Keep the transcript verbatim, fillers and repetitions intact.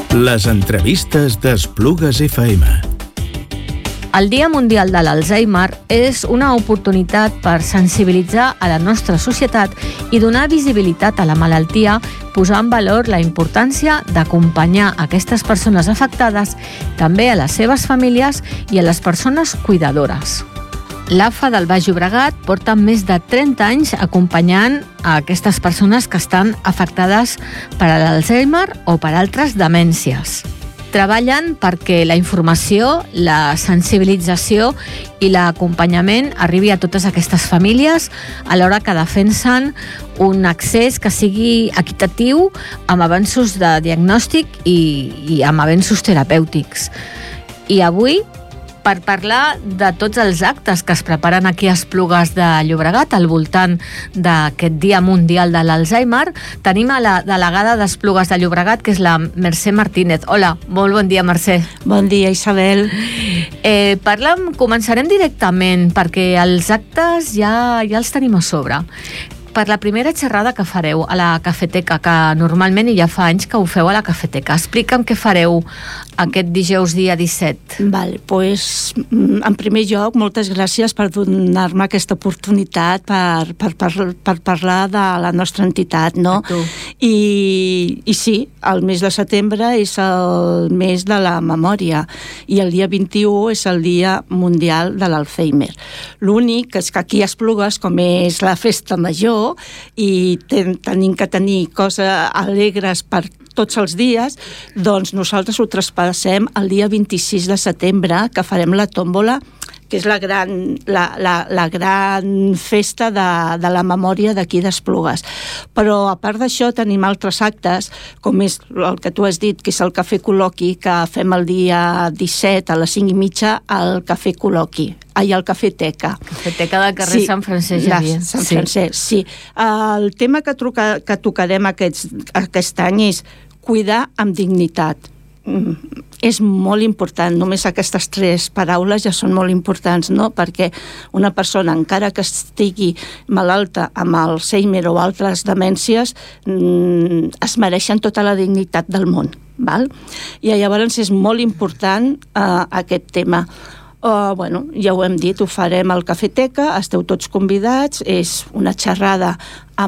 Les entrevistes d'Esplugues F M. El Dia Mundial de l'Alzheimer és una oportunitat per sensibilitzar a la nostra societat i donar visibilitat a la malaltia, posar en valor la importància d'acompanyar aquestes persones afectades, també a les seves famílies i a les persones cuidadores. L'A F A del Baix Llobregat porta més de trenta anys acompanyant a aquestes persones que estan afectades per l'Alzheimer o per altres demències. Treballen perquè la informació, la sensibilització i l'acompanyament arribi a totes aquestes famílies, alhora que defensen un accés que sigui equitatiu amb avenços de diagnòstic i, i amb avenços terapèutics. I avui, per parlar de tots els actes que es preparen aquí a Esplugues de Llobregat al voltant d'aquest Dia Mundial de l'Alzheimer, tenim a la delegada d'Esplugues de Llobregat, que és la Mercè Martínez. Hola, molt bon dia, Mercè. Bon dia, Isabel. Eh, parlem, començarem directament, perquè els actes ja, ja els tenim a sobre. Per la primera xerrada que fareu a la cafeteca, que normalment ja fa anys que ho feu a la cafeteca. Explica'm què fareu aquest dijous dia disset. Vale, pues, en primer lloc, moltes gràcies per donar-me aquesta oportunitat per, per, per, per parlar de la nostra entitat, no? I, I sí, el mes de setembre és el mes de la memòria i el dia vint-i-u és el Dia Mundial de l'Alzheimer. L'únic és que aquí a Esplugues, com és la festa major, i ten, tenim que tenir coses alegres per tots els dies, doncs nosaltres ho traspassem el dia vint-i-sis de setembre, que farem la tòmbola, que és la gran, la, la, la gran festa de, de la memòria d'aquí d'Esplugues. Però a part d'això tenim altres actes, com és el que tu has dit, que és el cafè col·loqui, que fem el dia disset a les cinc i mitja al cafè col·loqui. Ai, al Cafeteca. Cafeteca del carrer sí, Sant Francesc Xavier. Sant Francesc, sí. sí. El tema que, truca, que tocarem aquest, aquest any és cuidar amb dignitat. Mm, és molt important, només aquestes tres paraules ja són molt importants, no? Perquè una persona, encara que estigui malalta amb Alzheimer o altres demències, mm, es mereixen tota la dignitat del món, val? I llavors és molt important eh, aquest tema. Uh, bueno, ja ho hem dit, ho farem al Cafeteca, esteu tots convidats, és una xerrada amb